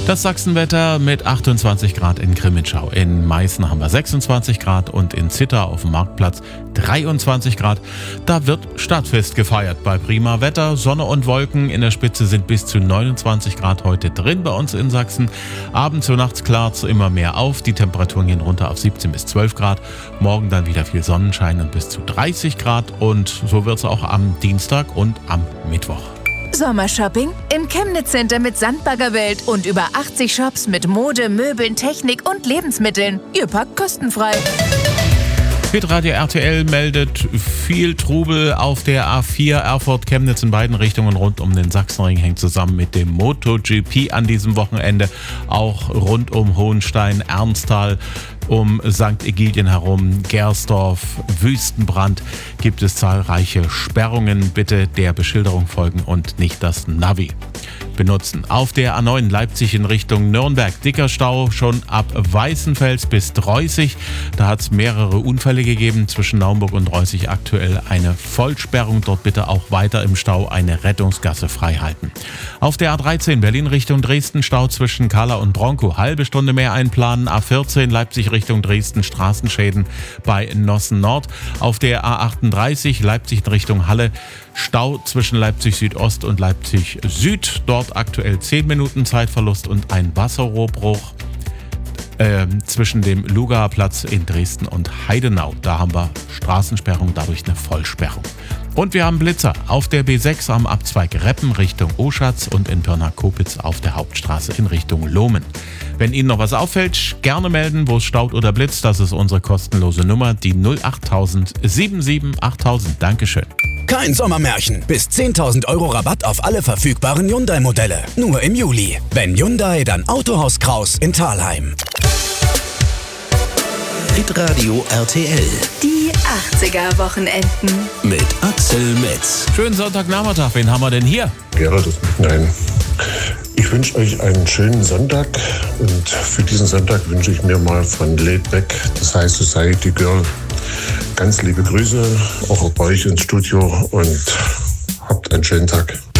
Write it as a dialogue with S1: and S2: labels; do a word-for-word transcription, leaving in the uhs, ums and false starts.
S1: Das Sachsenwetter mit achtundzwanzig Grad in Grimmitschau. In Meißen haben wir sechsundzwanzig Grad und in Zitter auf dem Marktplatz dreiundzwanzig Grad. Da wird Stadtfest gefeiert bei prima Wetter. Sonne und Wolken. In der Spitze sind bis zu neunundzwanzig Grad heute drin bei uns in Sachsen. Abends und nachts klart es immer mehr auf. Die Temperaturen gehen runter auf siebzehn bis zwölf Grad. Morgen dann wieder viel Sonnenschein und bis zu dreißig Grad. Und so wird es auch am Dienstag und am Mittwoch.
S2: Sommershopping im Chemnitz Center mit Sandbaggerwelt und über achtzig Shops mit Mode, Möbeln, Technik und Lebensmitteln. Ihr packt kostenfrei.
S1: Hitradio R T L meldet viel Trubel auf der A vier Erfurt-Chemnitz in beiden Richtungen rund um den Sachsenring, hängt zusammen mit dem MotoGP an diesem Wochenende. Auch rund um Hohenstein, Ernsthal, um Sankt Egidien herum, Gersdorf, Wüstenbrand gibt es zahlreiche Sperrungen. Bitte der Beschilderung folgen und nicht das Navi benutzen. Auf der A neun Leipzig in Richtung Nürnberg. Dicker Stau schon ab Weißenfels bis Dreußig. Da hat es mehrere Unfälle gegeben. Zwischen Naumburg und Dreußig aktuell eine Vollsperrung. Dort bitte auch weiter im Stau eine Rettungsgasse frei halten. Auf der A dreizehn Berlin Richtung Dresden Stau zwischen Kahla und Bronkow. Halbe Stunde mehr einplanen. A vierzehn Leipzig Richtung Dresden Straßenschäden bei Nossen Nord. Auf der A achtunddreißig Leipzig in Richtung Halle Stau zwischen Leipzig Südost und Leipzig Süd. Dort aktuell zehn Minuten Zeitverlust und ein Wasserrohrbruch äh, zwischen dem Lugaer Platz in Dresden und Heidenau. Da haben wir Straßensperrung, dadurch eine Vollsperrung. Und wir haben Blitzer auf der B sechs am Abzweig Reppen Richtung Oschatz und in Pirna-Kopitz auf der Hauptstraße in Richtung Lohmen. Wenn Ihnen noch was auffällt, gerne melden, wo es staut oder blitzt. Das ist unsere kostenlose Nummer, die null acht null null sieben sieben achttausend. Dankeschön.
S3: Kein Sommermärchen. Bis zehntausend Euro Rabatt auf alle verfügbaren Hyundai-Modelle. Nur im Juli. Wenn Hyundai, dann Autohaus Kraus in Thalheim.
S4: Hitradio R T L.
S2: Die achtziger-Wochenenden.
S4: Mit Axel Metz.
S1: Schönen Sonntagnachmittag. Wen haben wir denn hier?
S5: Gerald aus Mittenheim. Ich wünsche euch einen schönen Sonntag und für diesen Sonntag wünsche ich mir mal von Laid Back, das heißt Society Girl, ganz liebe Grüße, auch bei euch ins Studio und habt einen schönen Tag.